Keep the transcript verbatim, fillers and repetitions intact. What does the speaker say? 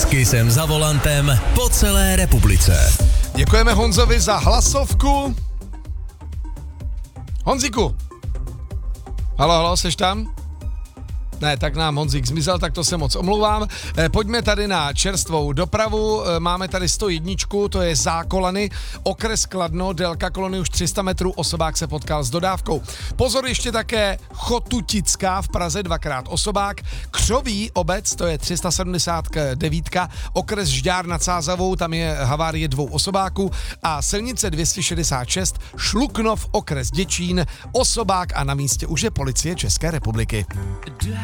S Kissem za volantem po celé republice. Děkujeme Honzovi za hlasovku. Honzíku. Halo, halo, seš tam? Ne, tak nám Honzík zmizel, tak to se moc omlouvám. E, pojďme tady na čerstvou dopravu. E, máme tady sto jedna, to je Zákolany, okres Kladno, délka kolony už tři sta metrů, osobák se potkal s dodávkou. Pozor, ještě také Chotutická v Praze, dvakrát osobák. Křoví obec, to je tři sta sedmdesát devět, okres Žďár nad Sázavou, tam je havárie dvou osobáků. A silnice dvě stě šedesát šest, Šluknov, okres Děčín, osobák a na místě už je policie České republiky.